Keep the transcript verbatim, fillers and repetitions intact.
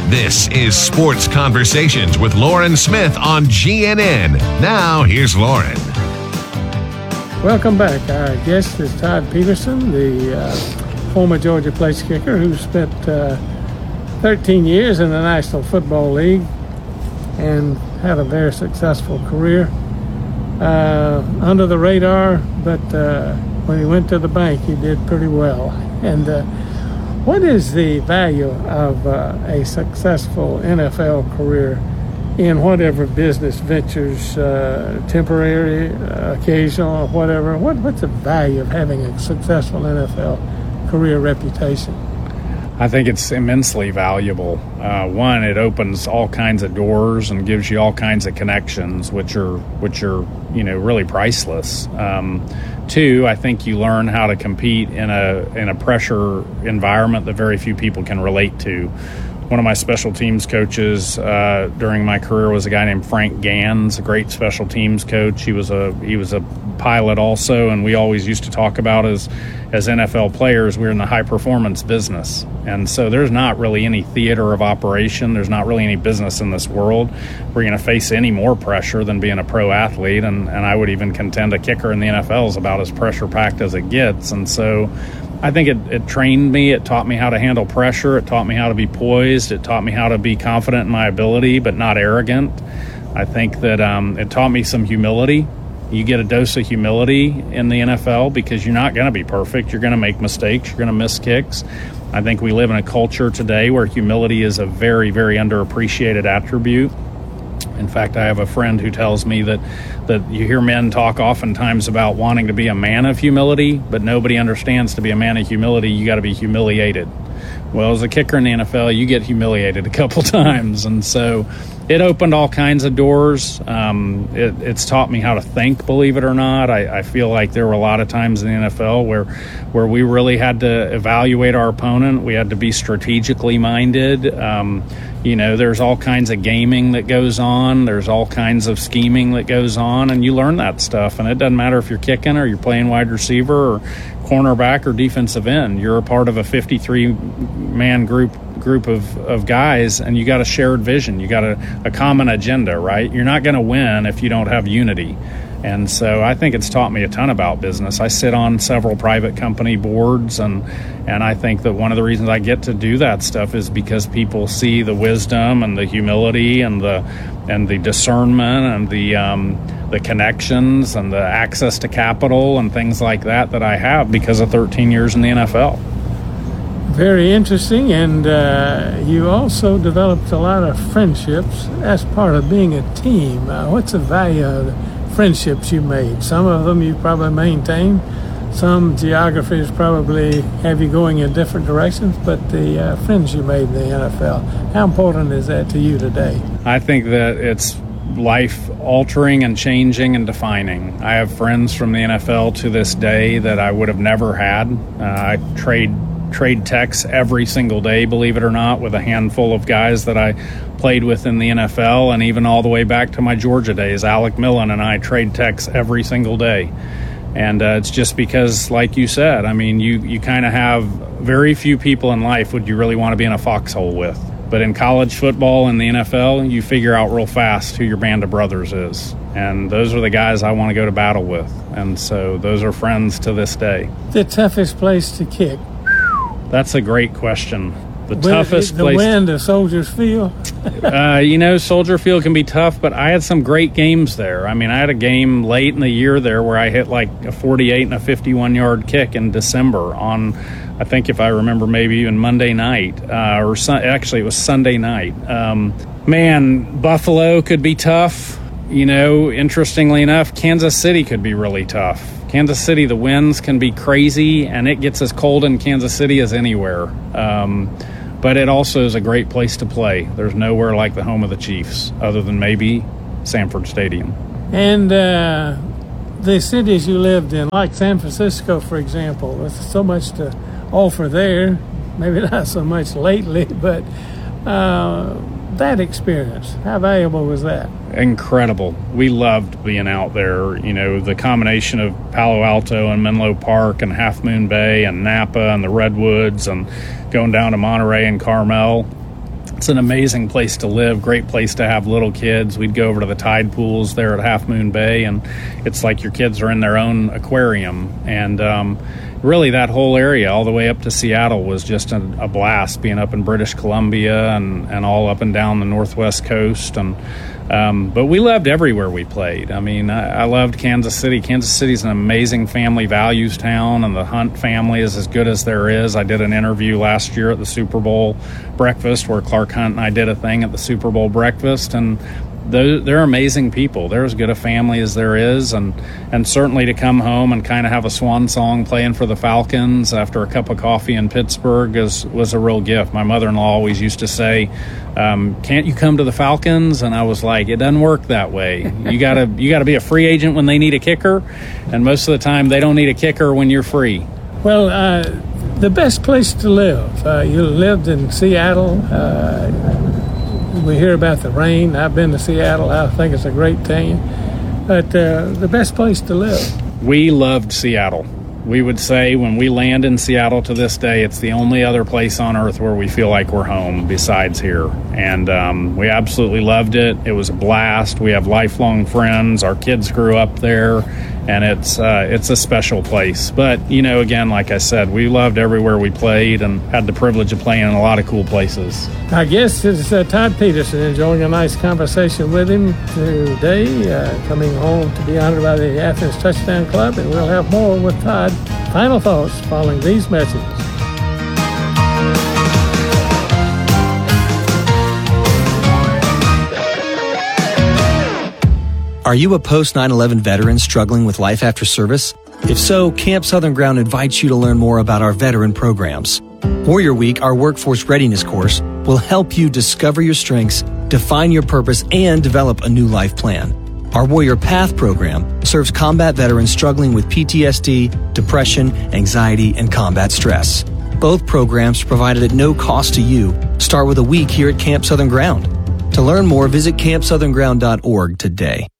This is Sports Conversations with Lauren Smith on G N N. Now, here's Lauren. Welcome back. Our guest is Todd Peterson, the uh, former Georgia place kicker who spent uh, thirteen years in the National Football League and had a very successful career. Uh, under the radar, but uh, when he went to the bank, he did pretty well. And uh, what is the value of uh, a successful N F L career in whatever business ventures, uh, temporary, uh, occasional, or whatever? What, what's the value of having a successful N F L career reputation? I think it's immensely valuable. Uh, one, it opens all kinds of doors and gives you all kinds of connections, which are which are you know really priceless. Um, two, I think you learn how to compete in a in a pressure environment that very few people can relate to. One of my special teams coaches uh, during my career was a guy named Frank Gans, a great special teams coach. He was a he was a pilot also, and we always used to talk about as as N F L players, we're in the high performance business, and so there's not really any theater of operation. There's not really any business in this world where you're going to face any more pressure than being a pro athlete, and and I would even contend a kicker in the N F L is about as pressure packed as it gets, and so. I think it, it trained me. It taught me how to handle pressure. It taught me how to be poised. It taught me how to be confident in my ability, but not arrogant. I think that um, it taught me some humility. You get a dose of humility in the N F L because you're not going to be perfect. You're going to make mistakes. You're going to miss kicks. I think we live in a culture today where humility is a very, very underappreciated attribute. In fact, I have a friend who tells me that, that you hear men talk oftentimes about wanting to be a man of humility, but nobody understands to be a man of humility, you got to be humiliated. Well, as a kicker in the N F L, you get humiliated a couple times, and so it opened all kinds of doors. Um, it, it's taught me how to think, believe it or not. I, I feel like there were a lot of times in the N F L where where we really had to evaluate our opponent. We had to be strategically minded. Um, you know, there's all kinds of gaming that goes on. There's all kinds of scheming that goes on, and you learn that stuff. And it doesn't matter if you're kicking or you're playing wide receiver or cornerback or defensive end. You're a part of a fifty-three man group group of, of guys, and you got a shared vision. You got a, a common agenda, right? You're not going to win if you don't have unity. And so I think it's taught me a ton about business. I sit on several private company boards, and and I think that one of the reasons I get to do that stuff is because people see the wisdom and the humility and the and the discernment and the um, the connections and the access to capital and things like that that I have because of thirteen years in the N F L. Very interesting, and uh, you also developed a lot of friendships as part of being a team. Uh, what's the value of the friendships you made? Some of them you probably maintained. Some geographies probably have you going in different directions, but the uh, friends you made in the N F L, how important is that to you today? I think that it's life-altering and changing and defining. I have friends from the N F L to this day that I would have never had. Uh, I trade trade texts every single day, believe it or not, with a handful of guys that I played with in the N F L, and even all the way back to my Georgia days. Alec Millen and I trade texts every single day. And uh, it's just because, like you said, I mean, you, you kind of have very few people in life would you really want to be in a foxhole with. But in college football and the N F L, you figure out real fast who your band of brothers is. And those are the guys I want to go to battle with. And so those are friends to this day. The toughest place to kick? That's a great question. The Wind, toughest the place. The wind of Soldiers Field? uh, you know, Soldier Field can be tough, but I had some great games there. I mean, I had a game late in the year there where I hit like a forty-eight and a fifty-one yard kick in December on, I think if I remember, maybe even Monday night. Uh, or sun- Actually, it was Sunday night. Um, man, Buffalo could be tough. You know, interestingly enough, Kansas City could be really tough. Kansas City, the winds can be crazy, and it gets as cold in Kansas City as anywhere. Um, but it also is a great place to play. There's nowhere like the home of the Chiefs, other than maybe Sanford Stadium. And uh, the cities you lived in, like San Francisco, for example, there's so much to offer there. Maybe not so much lately, but uh, that experience, how valuable was that? Incredible. We loved being out there. You know, the combination of Palo Alto and Menlo Park and Half Moon Bay and Napa and the Redwoods and going down to Monterey and Carmel. It's an amazing place to live, great place to have little kids. We'd go over to the tide pools there at Half Moon Bay, and it's like your kids are in their own aquarium. And um, really that whole area all the way up to Seattle was just a, a blast, being up in British Columbia and, and all up and down the Northwest coast. And Um, but we loved everywhere we played. I mean, I, I loved Kansas City. Kansas City's an amazing family values town, and the Hunt family is as good as there is. I did an interview last year at the Super Bowl breakfast where Clark Hunt and I did a thing at the Super Bowl breakfast, and they're, they're amazing people. They're as good a family as there is, and, and certainly to come home and kind of have a swan song playing for the Falcons after a cup of coffee in Pittsburgh is, was a real gift. My mother-in-law always used to say, um, can't you come to the Falcons? And I was like, it doesn't work that way. You gotta you gotta be a free agent when they need a kicker, and most of the time they don't need a kicker when you're free. Well, uh, the best place to live. Uh, you lived in Seattle. Uh, we hear about the rain. I've been to Seattle. I think it's a great town. But uh, the best place to live. We loved Seattle. We would say when we land in Seattle to this day, it's the only other place on earth where we feel like we're home besides here. And um, we absolutely loved it. It was a blast. We have lifelong friends. Our kids grew up there, and it's uh, it's a special place. But, you know, again, like I said, we loved everywhere we played and had the privilege of playing in a lot of cool places. Our guest is uh, Todd Peterson, enjoying a nice conversation with him today, uh, coming home to be honored by the Athens Touchdown Club, and we'll have more with Todd. Final thoughts following these messages. Are you a post nine eleven veteran struggling with life after service? If so, Camp Southern Ground invites you to learn more about our veteran programs. Warrior Week, our workforce readiness course, will help you discover your strengths, define your purpose, and develop a new life plan. Our Warrior Path program serves combat veterans struggling with P T S D, depression, anxiety, and combat stress. Both programs provided at no cost to you. Start with a week here at Camp Southern Ground. To learn more, visit camp southern ground dot org today.